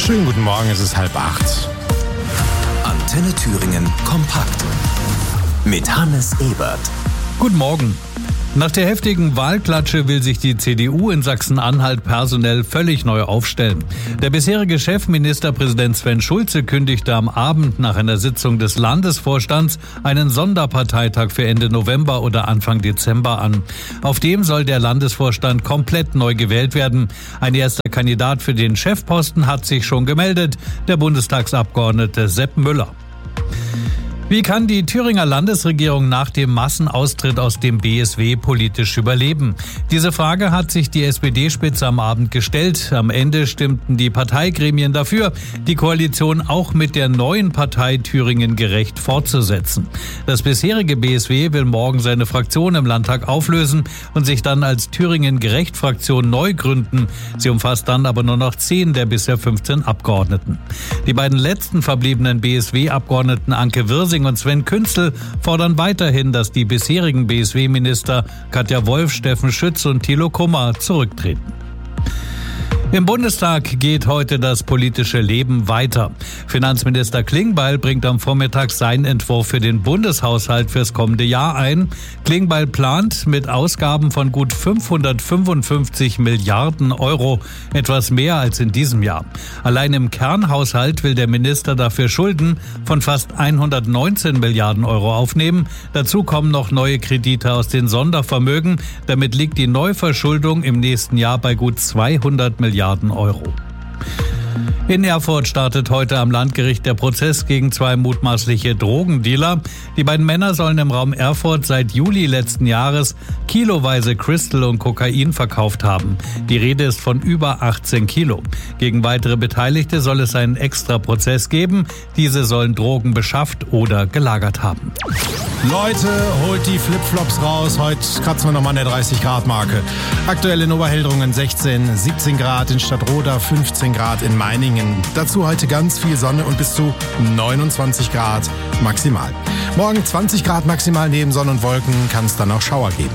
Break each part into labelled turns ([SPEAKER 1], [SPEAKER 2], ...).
[SPEAKER 1] Schönen guten Morgen, es ist 7:30.
[SPEAKER 2] Antenne Thüringen kompakt mit Hannes Ebert.
[SPEAKER 3] Guten Morgen. Nach der heftigen Wahlklatsche will sich die CDU in Sachsen-Anhalt personell völlig neu aufstellen. Der bisherige Chefministerpräsident Sven Schulze kündigte am Abend nach einer Sitzung des Landesvorstands einen Sonderparteitag für Ende November oder Anfang Dezember an. Auf dem soll der Landesvorstand komplett neu gewählt werden. Ein erster Kandidat für den Chefposten hat sich schon gemeldet, der Bundestagsabgeordnete Sepp Müller. Wie kann die Thüringer Landesregierung nach dem Massenaustritt aus dem BSW politisch überleben? Diese Frage hat sich die SPD-Spitze am Abend gestellt. Am Ende stimmten die Parteigremien dafür, die Koalition auch mit der neuen Partei Thüringen gerecht fortzusetzen. Das bisherige BSW will morgen seine Fraktion im Landtag auflösen und sich dann als Thüringen-Gerecht-Fraktion neu gründen. Sie umfasst dann aber nur noch 10 der bisher 15 Abgeordneten. Die beiden letzten verbliebenen BSW-Abgeordneten Anke Wirsing und Sven Künzel fordern weiterhin, dass die bisherigen BSW-Minister Katja Wolf, Steffen Schütz und Thilo Kummer zurücktreten. Im Bundestag geht heute das politische Leben weiter. Finanzminister Klingbeil bringt am Vormittag seinen Entwurf für den Bundeshaushalt fürs kommende Jahr ein. Klingbeil plant mit Ausgaben von gut 555 Milliarden Euro, etwas mehr als in diesem Jahr. Allein im Kernhaushalt will der Minister dafür Schulden von fast 119 Milliarden Euro aufnehmen. Dazu kommen noch neue Kredite aus den Sondervermögen. Damit liegt die Neuverschuldung im nächsten Jahr bei gut 200 Milliarden Euro. In Erfurt startet heute am Landgericht der Prozess gegen 2 mutmaßliche Drogendealer. Die beiden Männer sollen im Raum Erfurt seit Juli letzten Jahres kiloweise Crystal und Kokain verkauft haben. Die Rede ist von über 18 Kilo. Gegen weitere Beteiligte soll es einen Extra-Prozess geben. Diese sollen Drogen beschafft oder gelagert haben.
[SPEAKER 1] Leute, holt die Flipflops raus. Heute kratzen wir nochmal an der 30-Grad-Marke. Aktuell in Oberhildrungen 16, 17 Grad in Stadtroda, 15 Grad in Meiningen. Dazu heute ganz viel Sonne und bis zu 29 Grad maximal. Morgen 20 Grad maximal, neben Sonne und Wolken kann es dann auch Schauer geben.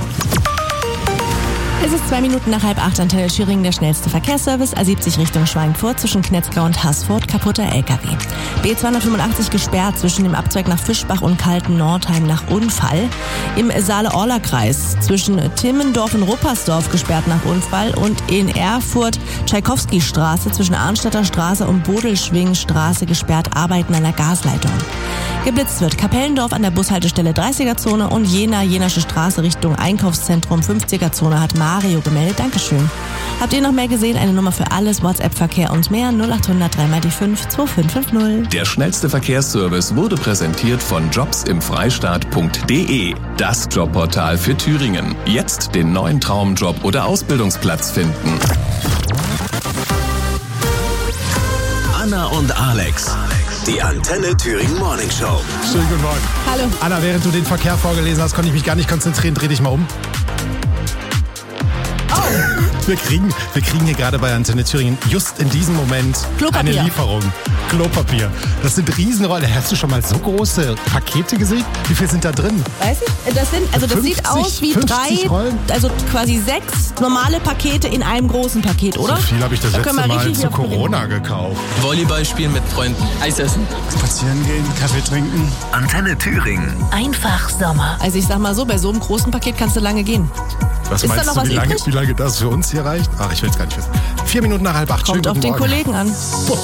[SPEAKER 4] Es ist 2 Minuten nach 7:30, Antenne Thüringen, der schnellste Verkehrsservice. A70 Richtung Schweinfurt zwischen Knetzgau und Haßfurt, kaputter LKW. B285 gesperrt zwischen dem Abzweig nach Fischbach und Kalten-Nordheim nach Unfall. Im Saale-Orla-Kreis zwischen Timmendorf und Ruppersdorf gesperrt nach Unfall. Und in Erfurt Tschaikowski-Straße zwischen Arnstädter Straße und Bodelschwing-Straße gesperrt, Arbeiten an der Gasleitung. Geblitzt wird Kapellendorf an der Bushaltestelle 30er-Zone und Jena-Jenasche Straße Richtung Einkaufszentrum 50er-Zone hat Mario gemeldet. Dankeschön. Habt ihr noch mehr gesehen? Eine Nummer für alles, WhatsApp-Verkehr und mehr 0800 3 die 5 2550.
[SPEAKER 2] Der schnellste Verkehrsservice wurde präsentiert von jobsimfreistaat.de. Das Jobportal für Thüringen. Jetzt den neuen Traumjob oder Ausbildungsplatz finden. Anna und Alex. Die Antenne Thüringen Morning Show.
[SPEAKER 1] Schönen guten Morgen.
[SPEAKER 4] Hallo.
[SPEAKER 1] Anna, während du den Verkehr vorgelesen hast, konnte ich mich gar nicht konzentrieren. Dreh dich mal um. Wir kriegen hier gerade bei Antenne Thüringen just in diesem Moment
[SPEAKER 4] Klopapier.
[SPEAKER 1] Eine Lieferung. Klopapier. Das sind Riesenrollen. Hast du schon mal so große Pakete gesehen? Wie viel sind da drin?
[SPEAKER 4] Weiß ich? Das sieht aus wie 3,
[SPEAKER 1] Rollen?
[SPEAKER 4] also quasi 6 normale Pakete in einem großen Paket, oder?
[SPEAKER 1] So viel habe ich das letzte
[SPEAKER 4] können wir
[SPEAKER 1] Mal
[SPEAKER 4] richtig
[SPEAKER 1] zu
[SPEAKER 4] hier auf
[SPEAKER 1] Corona gekauft.
[SPEAKER 5] Volleyball spielen mit Freunden, Eis essen,
[SPEAKER 6] spazieren gehen, Kaffee trinken.
[SPEAKER 2] Antenne Thüringen.
[SPEAKER 4] Einfach Sommer. Also ich sag mal so, bei so einem großen Paket kannst du lange gehen.
[SPEAKER 1] Was
[SPEAKER 4] Ist da
[SPEAKER 1] meinst
[SPEAKER 4] noch
[SPEAKER 1] du,
[SPEAKER 4] was
[SPEAKER 1] wie lange
[SPEAKER 4] übrig?
[SPEAKER 1] das für uns hier reicht? Ach, ich will es gar nicht wissen. 7 Minuten nach 7:30.
[SPEAKER 4] Kommt auf den Kollegen an.